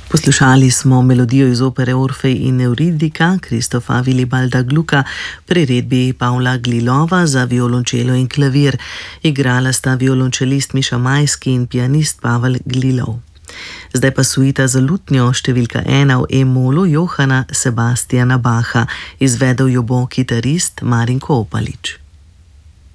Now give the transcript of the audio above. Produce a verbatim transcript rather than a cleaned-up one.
Poslušali smo melodijo iz opere Orfej in Euridika Kristofa Vilibalda Glucka, priredbi Pavla Glilova za violončelo in klavir. Igrala sta violončelist Miša Majski in pianist Pavel Glilov. Zdaj pa suita za lutnjo številka ena v E-molu Johana Sebastiana Bacha. Izvedel jo bo kitarist Marinko Opalič.